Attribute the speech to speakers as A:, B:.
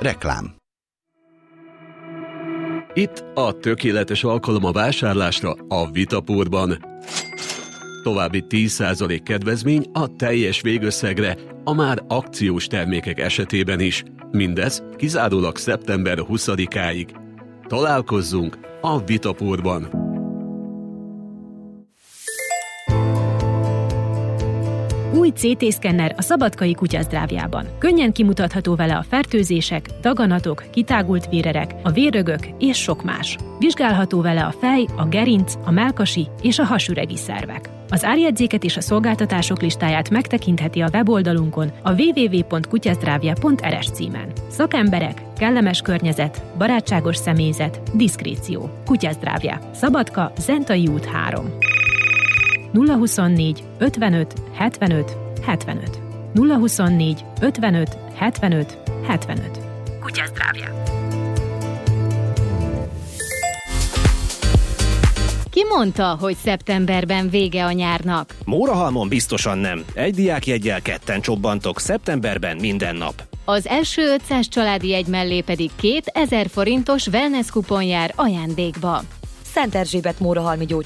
A: Reklám.
B: Itt a tökéletes alkalom a vásárlásra a Vitapurban. További 10% kedvezmény a teljes végösszegre a már akciós termékek esetében is. Mindez kizárólag szeptember 20-áig. Találkozzunk a Vitapurban!
C: Új CT-szkenner a Szabadkai Kutyasztráviában. Könnyen kimutatható vele a fertőzések, daganatok, kitágult vérerek, a vérrögök és sok más. Vizsgálható vele a fej, a gerinc, a mellkasi és a hasüregi szervek. Az árjegyzéket és a szolgáltatások listáját megtekintheti a weboldalunkon a www.kutyasztravia.rs címen. Szakemberek, kellemes környezet, barátságos személyzet, diszkréció. Kutyasztravia. Szabadka, Zentai út 3. 024 55 75 75. 024 55 75 75. Kutyasztravia.
D: Ki mondta, hogy szeptemberben vége a nyárnak?
E: Mórahalmon biztosan nem. Egy diákjeggyel ketten csobbantok szeptemberben minden nap.
D: Az első 500 családi jegy mellé pedig 2000 forintos wellness kupon jár ajándékba.
F: Szent Erzsébet Mórahalmi